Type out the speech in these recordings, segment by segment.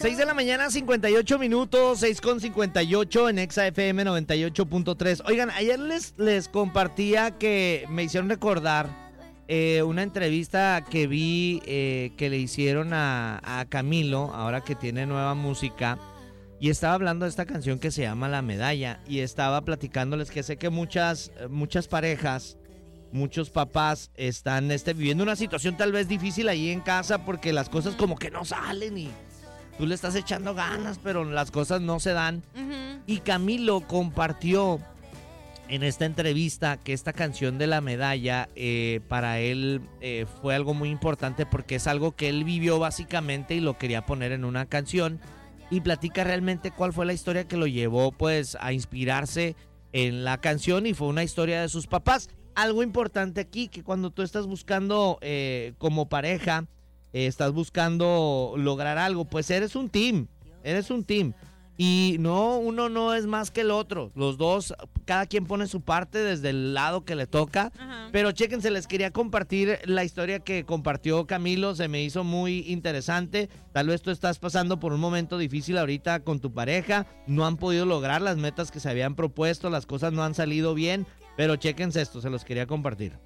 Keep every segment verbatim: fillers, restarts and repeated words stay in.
seis de la mañana, cincuenta y ocho minutos, seis con cincuenta y ocho en Exa F M noventa y ocho punto tres. Oigan, ayer les, les compartía que me hicieron recordar eh, una entrevista que vi eh, que le hicieron a, a Camilo, ahora que tiene nueva música, y estaba hablando de esta canción que se llama La Medalla, y estaba platicándoles que sé que muchas, muchas parejas, muchos papás están este, viviendo una situación tal vez difícil ahí en casa porque las cosas como que no salen y tú le estás echando ganas, pero las cosas no se dan. Uh-huh. Y Camilo compartió en esta entrevista que esta canción de La Medalla eh, para él eh, fue algo muy importante porque es algo que él vivió básicamente y lo quería poner en una canción, y platica realmente cuál fue la historia que lo llevó pues a inspirarse en la canción, y fue una historia de sus papás. Algo importante aquí, que cuando tú estás buscando eh, como pareja, eh, estás buscando lograr algo, pues eres un team, eres un team. Y no, uno no es más que el otro. Los dos, cada quien pone su parte desde el lado que le toca. Ajá. Pero chéquense, les quería compartir la historia que compartió Camilo. Se me hizo muy interesante. Tal vez tú estás pasando por un momento difícil ahorita con tu pareja. No han podido lograr las metas que se habían propuesto. Las cosas no han salido bien. Pero chéquense esto, se los quería compartir.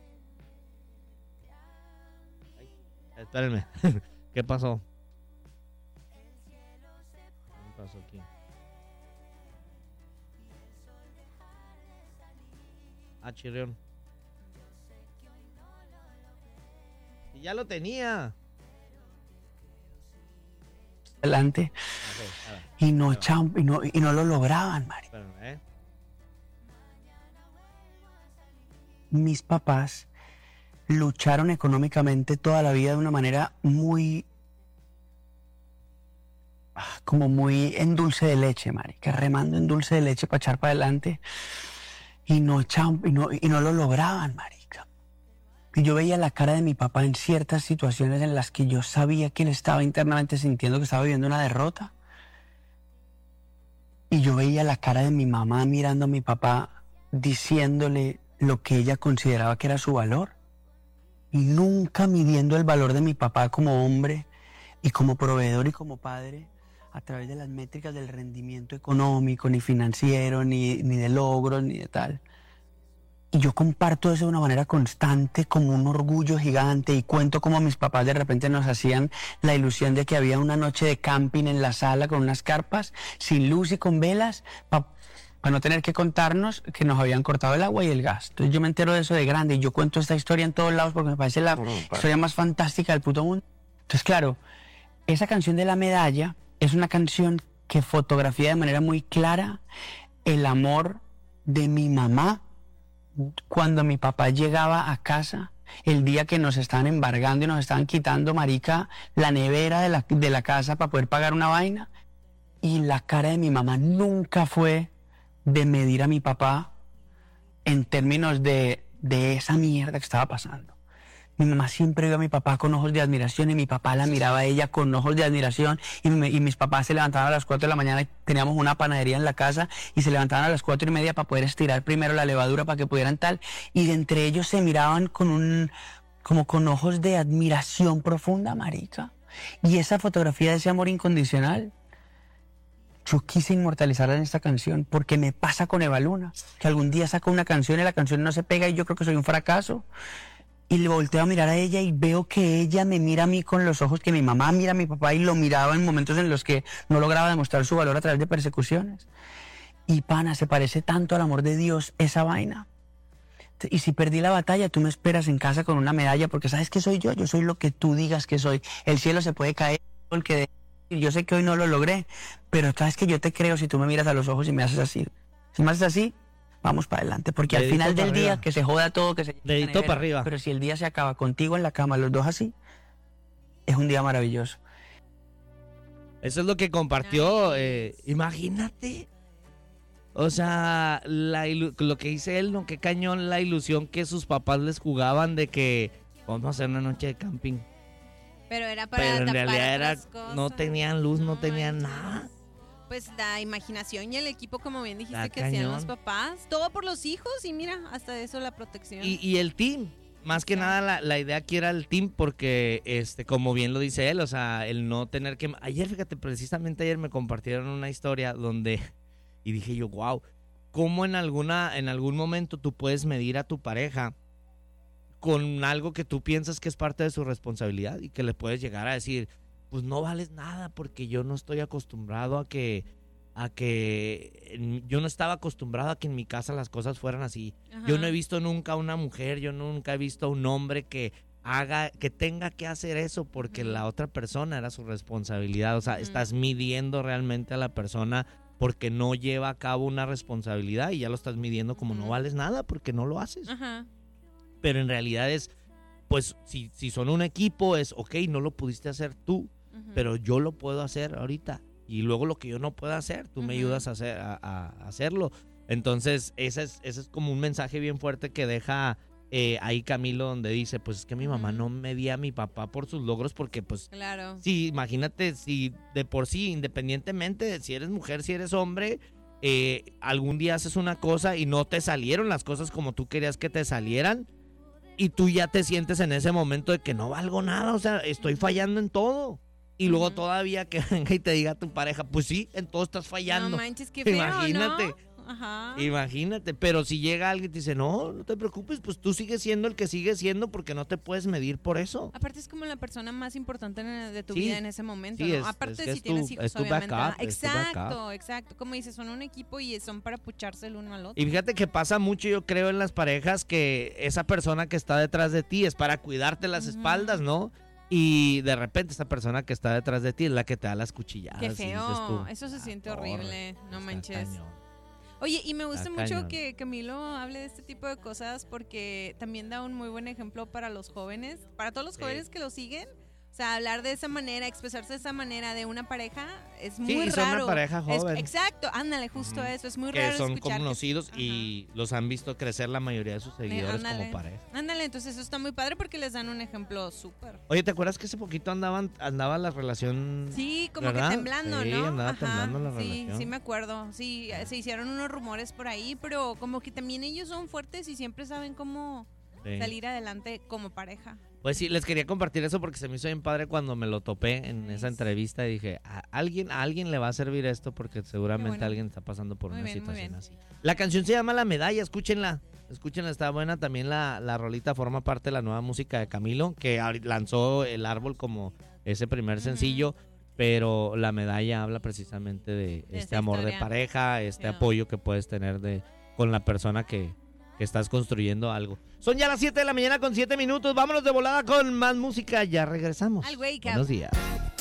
Ay, espérenme. ¿Qué pasó? ¿Qué pasó aquí? Ah, chirrión. Y ya lo tenía. Adelante. Okay, y, no echaban, y, no, y no lo lograban, Mari. Espérame, ¿eh? Mis papás lucharon económicamente toda la vida de una manera muy, como muy en dulce de leche, marica, remando en dulce de leche para echar para adelante, y no echaban, y no, y no lo lograban, marica. Y yo veía la cara de mi papá en ciertas situaciones en las que yo sabía que él estaba internamente sintiendo que estaba viviendo una derrota. Y yo veía la cara de mi mamá mirando a mi papá, diciéndole lo que ella consideraba que era su valor, y nunca midiendo el valor de mi papá como hombre y como proveedor y como padre a través de las métricas del rendimiento económico, ni financiero, ni, ni de logros, ni de tal. Y yo comparto eso de una manera constante, como un orgullo gigante, y cuento cómo mis papás de repente nos hacían la ilusión de que había una noche de camping en la sala con unas carpas, sin luz y con velas, para para no tener que contarnos que nos habían cortado el agua y el gas. Entonces yo me entero de eso de grande y yo cuento esta historia en todos lados porque me parece la no, no, historia más fantástica del puto mundo. Entonces, claro, esa canción de La Medalla es una canción que fotografía de manera muy clara el amor de mi mamá cuando mi papá llegaba a casa el día que nos estaban embargando y nos estaban quitando, marica, la nevera de la, de la casa para poder pagar una vaina. Y la cara de mi mamá nunca fue de medir a mi papá en términos de, de esa mierda que estaba pasando. Mi mamá siempre vio a mi papá con ojos de admiración y mi papá la miraba a ella con ojos de admiración, y, me, y mis papás se levantaban a las cuatro de la mañana y teníamos una panadería en la casa y se levantaban a las cuatro y media para poder estirar primero la levadura para que pudieran tal, y de entre ellos se miraban con un, como con ojos de admiración profunda, marica. Y esa fotografía de ese amor incondicional yo quise inmortalizarla en esta canción porque me pasa con Eva Luna, que algún día saco una canción y la canción no se pega y yo creo que soy un fracaso, y le volteo a mirar a ella y veo que ella me mira a mí con los ojos que mi mamá mira a mi papá y lo miraba en momentos en los que no lograba demostrar su valor a través de persecuciones. Y pana, se parece tanto al amor de Dios esa vaina. Y si perdí la batalla, tú me esperas en casa con una medalla porque sabes que soy yo, yo soy lo que tú digas que soy. El cielo se puede caer, el que de... yo sé que hoy no lo logré, pero sabes que yo te creo si tú me miras a los ojos y me haces así. Si me haces así, vamos para adelante, porque dedito al final del día, que se joda todo, que se... Dedito para arriba. Pero si el día se acaba contigo en la cama, los dos así, es un día maravilloso. Eso es lo que compartió, eh, imagínate. O sea, la ilu- lo que dice él, ¿no? Qué cañón la ilusión que sus papás les jugaban de que vamos a hacer una noche de camping. Pero era para Pero en tapar realidad era, cosas. no tenían luz, no, no tenían manches. nada. Pues la imaginación y el equipo, como bien dijiste, La que cañón. hacían los papás. Todo por los hijos y mira, hasta eso la protección. Y, y el team, más que nada la, la idea aquí era el team porque, este, como bien lo dice él, o sea, el no tener que... Ayer, fíjate, precisamente ayer me compartieron una historia donde... Y dije yo, wow, ¿cómo en, alguna, en algún momento tú puedes medir a tu pareja con algo que tú piensas que es parte de su responsabilidad y que le puedes llegar a decir, pues no vales nada porque yo no estoy acostumbrado a que... a que yo no estaba acostumbrado a que en mi casa las cosas fueran así. Ajá. Yo no he visto nunca a una mujer, yo nunca he visto a un hombre que haga, que tenga que hacer eso porque uh-huh. la otra persona era su responsabilidad. O sea, uh-huh. estás midiendo realmente a la persona porque no lleva a cabo una responsabilidad y ya lo estás midiendo como uh-huh. no vales nada porque no lo haces. Uh-huh. Pero en realidad es, pues, si, si son un equipo es, ok, no lo pudiste hacer tú, uh-huh. pero yo lo puedo hacer ahorita. Y luego lo que yo no pueda hacer, tú uh-huh. me ayudas a, hacer, a, a hacerlo. Entonces, ese es, ese es como un mensaje bien fuerte que deja eh, ahí Camilo, donde dice, pues es que mi uh-huh. mamá no medía a mi papá por sus logros, porque pues, claro. sí, imagínate, si de por sí, independientemente de si eres mujer, si eres hombre, eh, algún día haces una cosa y no te salieron las cosas como tú querías que te salieran, y tú ya te sientes en ese momento de que no valgo nada, o sea, estoy fallando en todo. Y luego uh-huh. todavía que venga y te diga tu pareja, pues sí, en todo estás fallando. No manches, qué feo, imagínate, ¿no? Ajá. Imagínate, pero si llega alguien y te dice, no, no te preocupes, pues tú sigues siendo el que sigues siendo porque no te puedes medir por eso. Aparte es como la persona más importante de tu sí, vida en ese momento, sí, ¿no? Es, Aparte es si tu, tienes hijos, es tu obviamente. Backup, Ah, exacto, es tu backup. exacto. Como dices, son un equipo y son para pucharse el uno al otro. Y fíjate que pasa mucho, yo creo, en las parejas que esa persona que está detrás de ti es para cuidarte las uh-huh. espaldas, ¿no? Y de repente esa persona que está detrás de ti es la que te da las cuchilladas. Qué feo, y dices tú, eso se ah, siente torre, horrible, no manches. Cañón. Oye, y me gusta Está mucho cañón. que Camilo hable de este tipo de cosas porque también da un muy buen ejemplo para los jóvenes, para todos los sí. jóvenes que lo siguen. O sea, hablar de esa manera, expresarse de esa manera de una pareja es muy sí, raro. Sí, son una pareja joven. Es, exacto, ándale, justo uh-huh. eso. Es muy que raro son escuchar conocidos que... y los han visto crecer la mayoría de sus seguidores ándale, como pareja. Ándale, entonces eso está muy padre porque les dan un ejemplo súper. Oye, ¿te acuerdas que hace poquito andaban andaba la relación? Sí, como ¿verdad? que temblando, sí, ¿no? andaba Ajá, temblando la sí, relación. Sí, me acuerdo. Sí, se hicieron unos rumores por ahí, pero como que también ellos son fuertes y siempre saben cómo sí. salir adelante como pareja. Pues sí, les quería compartir eso porque se me hizo bien padre cuando me lo topé en esa entrevista y dije, a alguien, a alguien le va a servir esto porque seguramente bueno. alguien está pasando por muy una bien, situación así. La canción se llama La Medalla, escúchenla, escúchenla, está buena. También la, la rolita forma parte de la nueva música de Camilo, que lanzó El Árbol como ese primer uh-huh. sencillo, pero La Medalla habla precisamente de, de este amor historia. de pareja, este yeah. apoyo que puedes tener de con la persona que, que estás construyendo algo. Son ya las siete de la mañana con siete minutos. Vámonos de volada con más música. Ya regresamos. Al wake up. Buenos días.